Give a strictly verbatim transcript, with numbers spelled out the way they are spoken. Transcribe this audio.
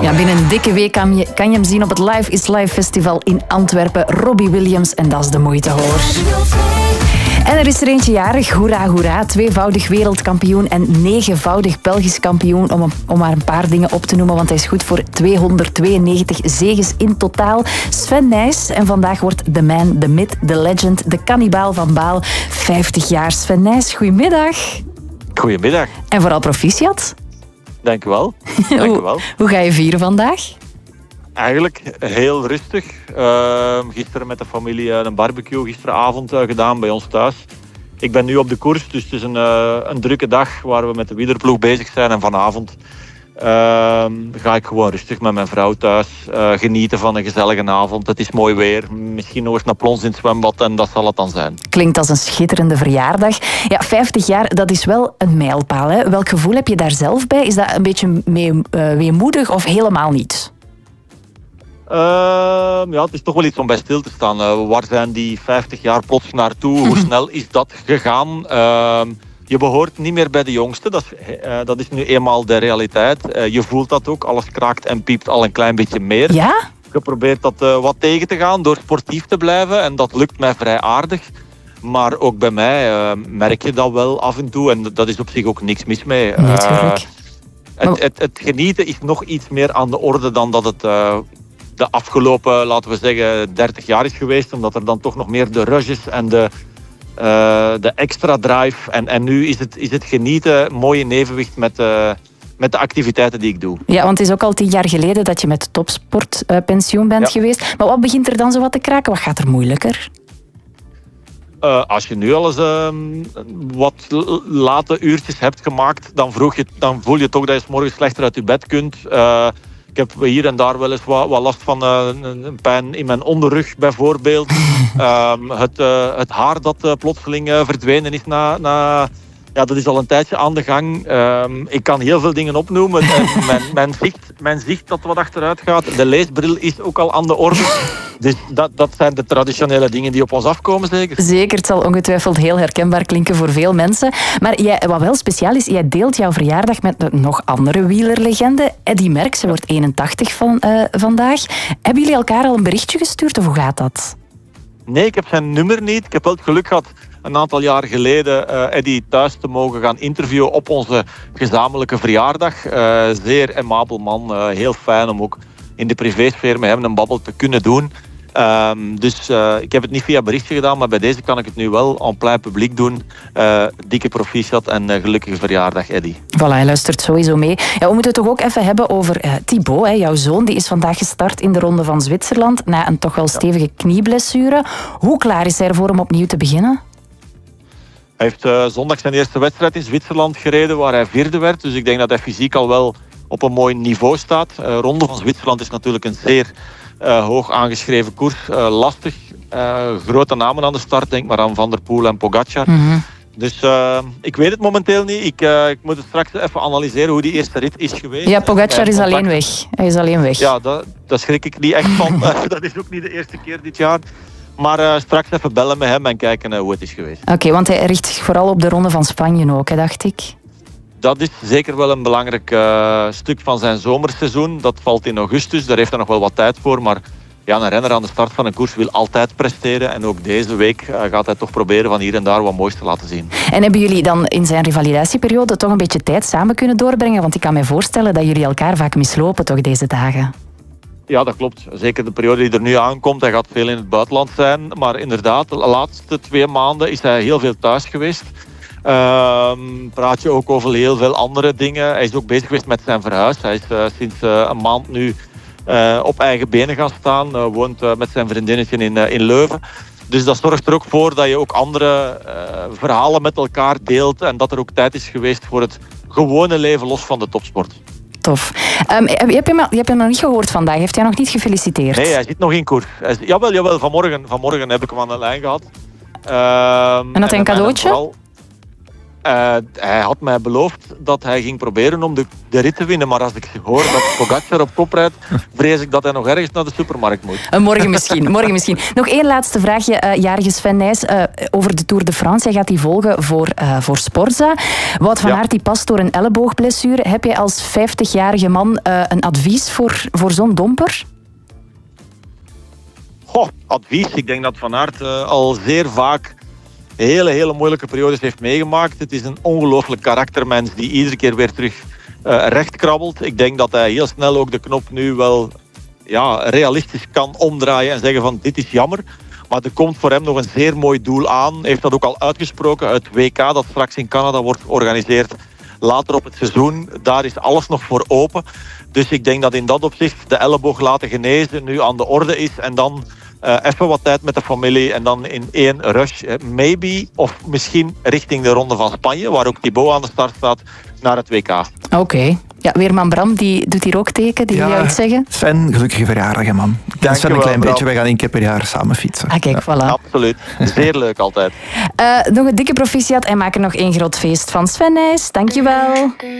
Ja, binnen een dikke week kan je, kan je hem zien op het Live is Live Festival in Antwerpen. Robbie Williams, en dat is de moeite, hoor. En er is er eentje jarig, hoera, hoera. Tweevoudig wereldkampioen en negenvoudig Belgisch kampioen. Om, om maar een paar dingen op te noemen, want hij is goed voor tweehonderdtweeënnegentig zeges in totaal. Sven Nys. En vandaag wordt de man, de myth, de legend, de kannibaal van Baal vijftig jaar. Sven Nys, goedemiddag. Goedemiddag. En vooral proficiat. Dank u wel. Dank u wel. hoe, hoe ga je vieren vandaag? Eigenlijk heel rustig. Uh, gisteren met de familie een barbecue gisteravond uh, gedaan bij ons thuis. Ik ben nu op de koers, dus het is een, uh, een drukke dag waar we met de wielerploeg bezig zijn. En vanavond uh, ga ik gewoon rustig met mijn vrouw thuis uh, genieten van een gezellige avond. Het is mooi weer. Misschien nog eens naar plons in het zwembad en dat zal het dan zijn. Klinkt als een schitterende verjaardag. Ja, vijftig jaar, dat is wel een mijlpaal, hè? Welk gevoel heb je daar zelf bij? Is dat een beetje mee, uh, weemoedig of helemaal niet? Uh, ja, het is toch wel iets om bij stil te staan. Uh, waar zijn die vijftig jaar plots naartoe? Hoe snel is dat gegaan? Uh, je behoort niet meer bij de jongsten. Dat is, uh, dat is nu eenmaal de realiteit. Uh, je voelt dat ook. Alles kraakt en piept al een klein beetje meer. Ja? Je probeert dat uh, wat tegen te gaan door sportief te blijven. En dat lukt mij vrij aardig. Maar ook bij mij uh, merk je dat wel af en toe. En dat is op zich ook niks mis mee. Uh, Natuurlijk. Het, het, het genieten is nog iets meer aan de orde dan dat het... Uh, de afgelopen, laten we zeggen, dertig jaar is geweest. Omdat er dan toch nog meer de rush is en de, uh, de extra drive. En, en nu is het, is het genieten mooi in evenwicht met, uh, met de activiteiten die ik doe. Ja, want het is ook al tien jaar geleden dat je met topsportpensioen uh, bent ja. geweest. Maar wat begint er dan zo wat te kraken? Wat gaat er moeilijker? Uh, als je nu al eens uh, wat late uurtjes hebt gemaakt, dan, vroeg je, dan voel je toch dat je 's morgens slechter uit je bed kunt. Uh, Ik heb hier en daar wel eens wat, wat last van uh, een pijn in mijn onderrug bijvoorbeeld. um, het, uh, het haar dat uh, plotseling uh, verdwenen is na... na ja, dat is al een tijdje aan de gang. Um, ik kan heel veel dingen opnoemen. En mijn, mijn, zicht, mijn zicht dat wat achteruit gaat. De leesbril is ook al aan de orde. Dus dat, dat zijn de traditionele dingen die op ons afkomen, zeker? Zeker, het zal ongetwijfeld heel herkenbaar klinken voor veel mensen. Maar jij, wat wel speciaal is, jij deelt jouw verjaardag met een nog andere wielerlegende. Eddy Merckx, ze wordt eenentachtig van, uh, vandaag. Hebben jullie elkaar al een berichtje gestuurd of hoe gaat dat? Nee, ik heb zijn nummer niet. Ik heb wel het geluk gehad een aantal jaar geleden uh, Eddy thuis te mogen gaan interviewen op onze gezamenlijke verjaardag. Uh, zeer aimabel man, uh, heel fijn om ook in de privésfeer met hem een babbel te kunnen doen. Um, dus uh, ik heb het niet via berichtje gedaan, maar bij deze kan ik het nu wel en plein publiek doen. Uh, dikke proficiat en uh, gelukkige verjaardag, Eddy. Voilà, hij luistert sowieso mee. Ja, we moeten het toch ook even hebben over uh, Thibaut, hè, jouw zoon. Die is vandaag gestart in de Ronde van Zwitserland na een toch wel stevige ja. knieblessure. Hoe klaar is hij ervoor om opnieuw te beginnen? Hij heeft uh, zondag zijn eerste wedstrijd in Zwitserland gereden, waar hij vierde werd. Dus ik denk dat hij fysiek al wel op een mooi niveau staat. Uh, Ronde van Zwitserland is natuurlijk een zeer uh, hoog aangeschreven koers. Uh, lastig. Uh, grote namen aan de start, denk maar aan Van der Poel en Pogacar. Mm-hmm. Dus uh, ik weet het momenteel niet. Ik, uh, ik moet het straks even analyseren hoe die eerste rit is geweest. Ja, Pogacar is alleen weg. Hij is alleen weg. Ja, dat, daar schrik ik niet echt van. Dat is ook niet de eerste keer dit jaar. Maar uh, straks even bellen met hem en kijken uh, hoe het is geweest. Oké, okay, want hij richt zich vooral op de Ronde van Spanje ook, hè, dacht ik. Dat is zeker wel een belangrijk uh, stuk van zijn zomerseizoen. Dat valt in augustus, daar heeft hij nog wel wat tijd voor. Maar ja, een renner aan de start van een koers wil altijd presteren. En ook deze week uh, gaat hij toch proberen van hier en daar wat moois te laten zien. En hebben jullie dan in zijn revalidatieperiode toch een beetje tijd samen kunnen doorbrengen? Want ik kan me voorstellen dat jullie elkaar vaak mislopen toch deze dagen. Ja, dat klopt. Zeker de periode die er nu aankomt. Hij gaat veel in het buitenland zijn. Maar inderdaad, de laatste twee maanden is hij heel veel thuis geweest. Uh, praat je ook over heel veel andere dingen. Hij is ook bezig geweest met zijn verhuis. Hij is uh, sinds uh, een maand nu uh, op eigen benen gaan staan. Uh, woont uh, met zijn vriendinnetje in, uh, in Leuven. Dus dat zorgt er ook voor dat je ook andere uh, verhalen met elkaar deelt. En dat er ook tijd is geweest voor het gewone leven los van de topsport. Tof. Um, je, hebt hem, je hebt hem nog niet gehoord vandaag. Heeft hij nog niet gefeliciteerd? Nee, hij zit nog in koers. Hij, jawel, jawel vanmorgen, vanmorgen heb ik hem aan de lijn gehad. Uh, en had hij een cadeautje? Vooral, Uh, hij had mij beloofd dat hij ging proberen om de, de rit te winnen. Maar als ik hoor dat Pogacar op kop rijdt, vrees ik dat hij nog ergens naar de supermarkt moet. Uh, morgen misschien. Morgen misschien. Nog één laatste vraagje, uh, jarige Sven Nys, uh, over de Tour de France. Hij gaat die volgen voor, uh, voor Sporza. Wout van Aert die past door een elleboogblessure. Heb jij als vijftigjarige man uh, een advies voor, voor zo'n domper? Goh, advies. Ik denk dat Van Aert uh, al zeer vaak hele, hele moeilijke periodes heeft meegemaakt. Het is een ongelooflijk karaktermens die iedere keer weer terug uh, recht krabbelt. Ik denk dat hij heel snel ook de knop nu wel ja, realistisch kan omdraaien en zeggen van dit is jammer. Maar er komt voor hem nog een zeer mooi doel aan. Hij heeft dat ook al uitgesproken. Het W K dat straks in Canada wordt georganiseerd later op het seizoen. Daar is alles nog voor open. Dus ik denk dat in dat opzicht de elleboog laten genezen nu aan de orde is. En dan uh, even wat tijd met de familie. En dan in één rush, uh, maybe, of misschien richting de Ronde van Spanje, waar ook Thibaut aan de start staat, naar het W K. Oké. Okay. Ja, Weerman Bram, die doet hier ook teken. Die ja, wil jou iets zeggen? Sven, gelukkige verjaardag, man. Ik denk Sven een klein Bram. beetje. We gaan één keer per jaar samen fietsen. Ah, kijk, voilà. Absoluut. Zeer leuk altijd. Uh, nog een dikke proficiat en maak er nog één groot feest van. Sven Nys, dankjewel.